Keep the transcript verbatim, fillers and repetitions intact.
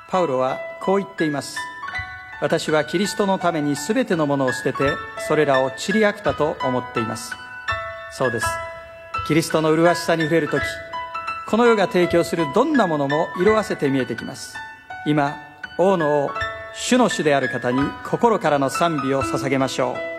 パウロはこう言っています。私はキリストのためにすべてのものを捨てて、それらを塵飽きたと思っています。そうです。キリストの麗しさに触れるとき、この世が提供するどんなものも色あせて見えてきます。今、王の王、主の主である方に心からの賛美を捧げましょう。